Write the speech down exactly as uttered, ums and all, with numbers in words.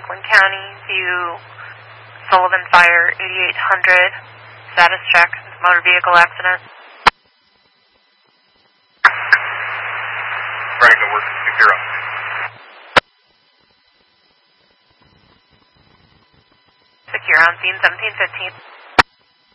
Oakland County, view Sullivan Fire, eighty-eight hundred, status check, motor vehicle accident. Franklin, we're secure on. Secure on scene, seventeen fifteen.